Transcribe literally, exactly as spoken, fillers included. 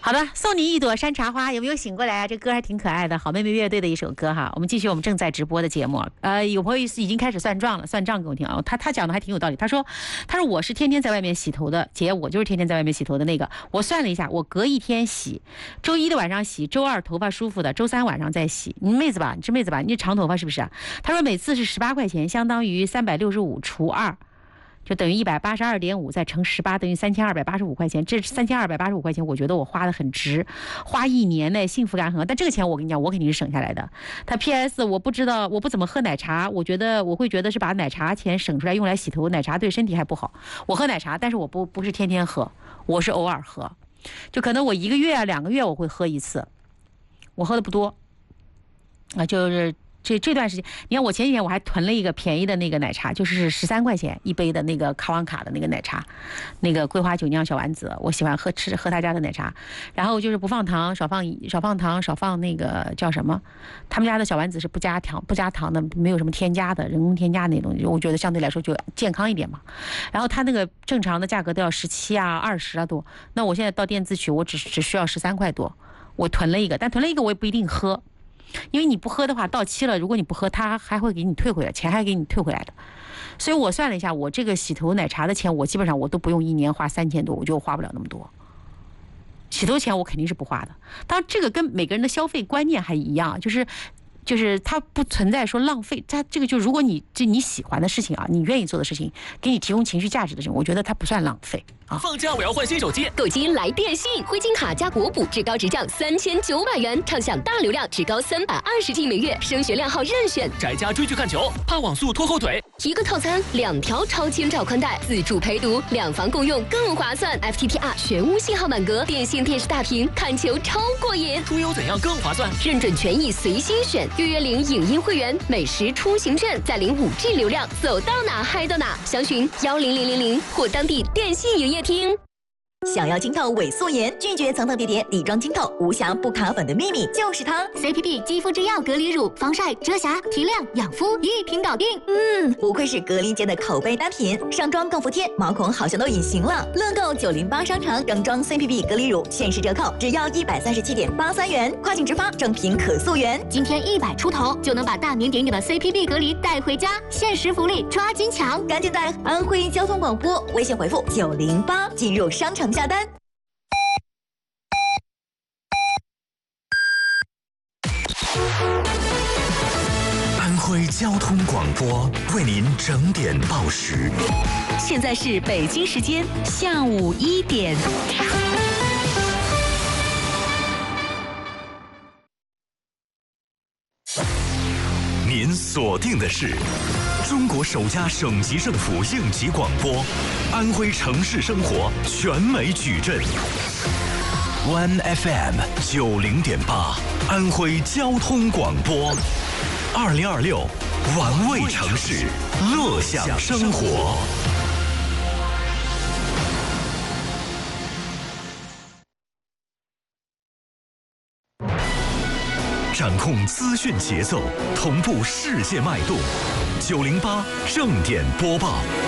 好的，送你一朵山茶花，有没有醒过来啊？这歌还挺可爱的，好妹妹乐队的一首歌哈。我们继续我们正在直播的节目。呃，有朋友已经开始算账了，算账给我听啊。他他讲的还挺有道理。他说，他说我是天天在外面洗头的，姐，我就是天天在外面洗头的那个。我算了一下，我隔一天洗，周一的晚上洗，周二头发舒服的，周三晚上再洗。你妹子吧，你是妹子吧？你长头发是不是啊？他说每次是十八块钱，相当于三百六十五除二。就等于一百八十二点五再乘十八，等于三千二百八十五块钱。这三千二百八十五块钱，我觉得我花的很值，花一年内幸福感很好。但这个钱我跟你讲，我肯定是省下来的。他 P S 我不知道，我不怎么喝奶茶，我觉得我会觉得是把奶茶钱省出来用来洗头，奶茶对身体还不好。我喝奶茶，但是我不不是天天喝，我是偶尔喝，就可能我一个月啊两个月我会喝一次，我喝的不多啊，就是。这这段时间，你看我前几天我还囤了一个便宜的那个奶茶，就是十三块钱一杯的那个卡瓦卡的那个奶茶，那个桂花酒酿小丸子，我喜欢喝吃喝他家的奶茶，然后就是不放糖，少放少放糖，少放那个叫什么，他们家的小丸子是不加糖不加糖的，没有什么添加的人工添加那种，我觉得相对来说就健康一点嘛。然后它那个正常的价格都要十七啊二十啊多，那我现在到店自取，我只只需要十三块多，我囤了一个，但囤了一个我也不一定喝。因为你不喝的话，到期了，如果你不喝，他还会给你退回来，钱还给你退回来的。所以我算了一下，我这个洗头奶茶的钱，我基本上我都不用一年花三千多，我就花不了那么多。洗头钱我肯定是不花的。当然，这个跟每个人的消费观念还一样，就是就是它不存在说浪费，它这个就如果你这你喜欢的事情啊，你愿意做的事情，给你提供情绪价值的事情，我觉得它不算浪费。 放假我要换新手机， 购机来电信，灰金卡加国补，至高直降三千九百元，畅享大流量，至高三百二十 G 每月，升学靓号任选。 宅家追剧看球，怕网速拖后腿。 一个套餐，两条超千兆宽带，自助陪读，两房共用更划算。F T T R 全屋信号满格，电信电视大屏，看球超过瘾。 出游怎样更划算？ 认准权益随心选，月月领影音会员，美食出行券，再领 五 G 流量，走到哪嗨到哪。详询幺零零零零或当地电信营业厅。 想要清透伪素颜，拒绝层层叠叠底妆清透，无瑕不卡粉的秘密就是它 C P B 肌肤之钥隔离乳，防晒、遮瑕、提亮、养肤一瓶搞定。 嗯，不愧是隔离间的口碑单品，上妆更服帖，毛孔好像都隐形了。乐购九零八商场整装 C P B 隔离乳限时折扣，只要一百三十七点八三元，跨境直发，正品可溯源。 今天一百出头就能把大名鼎鼎的 C P B 隔离带回家，限时福利抓紧抢！ 赶紧在安徽交通广播微信回复九零八进入商场下单。 安徽交通广播为您整点报时， 现在是北京时间下午一点。 您锁定的是中国首家省级政府应急广播，安徽城市生活全美矩阵 ，One F M 九零点八，安徽交通广播，二零二六，玩味城市，乐享生活。掌控资讯节奏，同步世界脉动。九零八正点播报。